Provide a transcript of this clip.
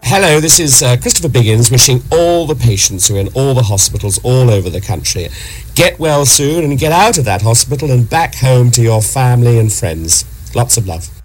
Hello, this is Christopher Biggins wishing all the patients who are in all the hospitals all over the country get well soon and get out of that hospital and back home to your family and friends. Lots of love.